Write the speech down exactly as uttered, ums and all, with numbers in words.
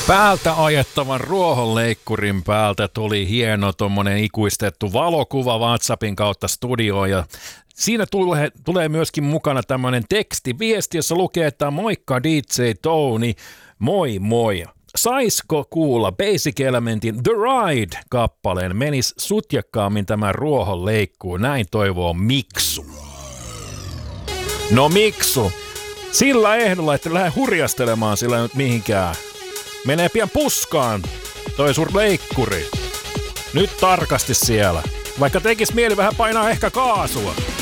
Päältä ajettavan ruohonleikkurin päältä tuli hieno tommonen ikuistettu valokuva WhatsAppin kautta studioon ja siinä tulee, tulee myöskin mukana tämmönen tekstiviesti, jossa lukee, että moikka D J Tony, moi moi. Saisko kuulla Basic Elementin The Ride-kappaleen? Menis sutjakkaammin tämä ruohonleikkuu, näin toivoo Miksu. No Miksu, sillä ehdolla, että lähde hurjastelemaan sillä nyt mihinkään. Menee pian puskaan toi sur leikkuri. Nyt tarkasti siellä. Vaikka tekis mieli vähän painaa ehkä kaasua.